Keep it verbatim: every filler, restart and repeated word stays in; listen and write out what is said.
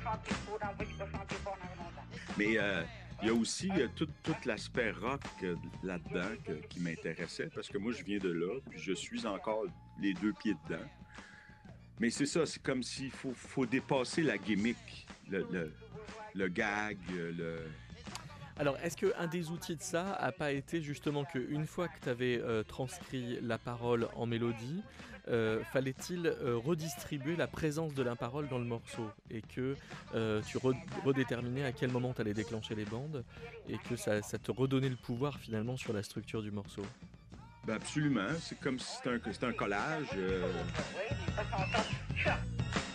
Mais euh, il y a aussi euh, tout, tout l'aspect rock euh, là-dedans que- qui m'intéressait parce que moi, je viens de là, puis je suis encore les deux pieds dedans. Mais c'est ça, c'est comme s'il faut, faut dépasser la gimmick, le, le, le gag, euh, le... Alors, est-ce qu'un des outils de ça a pas été justement qu'une fois que tu avais euh, transcrit la parole en mélodie, euh, fallait-il euh, redistribuer la présence de la parole dans le morceau et que euh, tu re- redéterminais à quel moment tu allais déclencher les bandes et que ça, ça te redonnait le pouvoir finalement sur la structure du morceau? Ben absolument, c'est comme si c'était un, c'était un collage. euh,